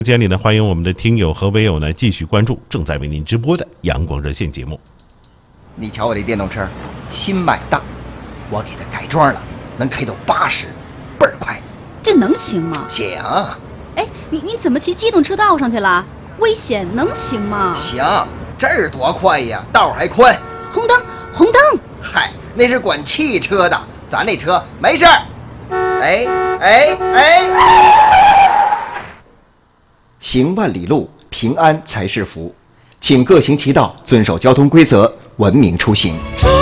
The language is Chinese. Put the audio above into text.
间里呢，欢迎我们的听友和微友呢继续关注正在为您直播的阳光热线节目。 你瞧我这电动车，新买的，我给它改装了，能开到80，倍儿快。 这能行吗？ 行。 哎，你怎么骑机动车道上去了？危险，能行吗？ 行，这儿多快呀，道还宽。 红灯，红灯。 嗨，那是管汽车的，咱那车没事儿。行万里路，平安才是福。请各行其道，遵守交通规则，文明出行。